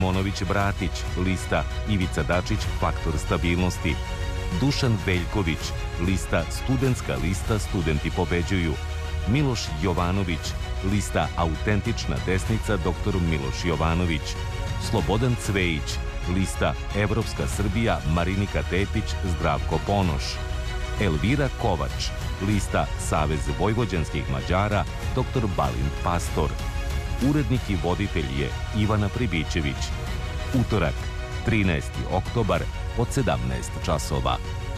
Monović-Bratić, lista Ivica Dačić, faktor stabilnosti. Dušan Veljković, lista Studentska lista Studenti pobeđuju. Miloš Jovanović, lista Autentična desnica dr. Miloš Jovanović. Slobodan Cvejić, lista Evropska Srbija Marinika Tepić, Zdravko Ponoš. Elvira Kovač, lista Savez vojvođanskih Mađara dr. Balint Pastor. Urednik i voditelj je Ivana Pribićević. Utorak, 13. oktobar od 17 časova.